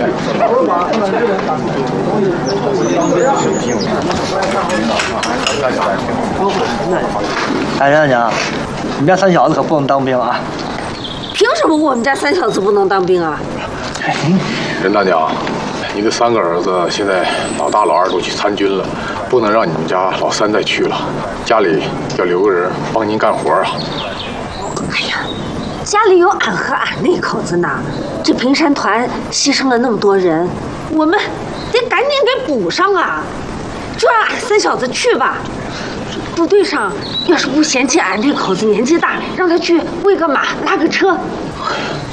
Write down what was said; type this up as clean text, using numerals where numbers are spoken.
哎，娘娘，你们家三小子可不能当兵啊！ 凭什么我们家三小子不能当兵啊？ 任大娘，你的3个儿子现在老大、老二都去参军了，不能让你们家老三再去了，家里要留个人帮您干活啊。 哎呀，家里有俺和俺那口子呢，这平山团牺牲了那么多人，我们得赶紧给补上啊！就让俺三小子去吧。部队上要是不嫌弃俺这口子年纪大，让他去喂个马、拉个车。